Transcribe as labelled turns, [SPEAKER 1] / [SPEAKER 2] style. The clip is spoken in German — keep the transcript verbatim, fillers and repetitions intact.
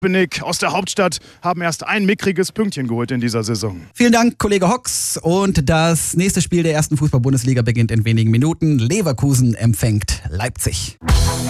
[SPEAKER 1] Köpenick aus der Hauptstadt haben erst ein mickriges Pünktchen geholt in dieser Saison.
[SPEAKER 2] Vielen Dank, Kollege Hox. Und das nächste Spiel der ersten Fußball-Bundesliga beginnt in wenigen Minuten. Leverkusen empfängt Leipzig.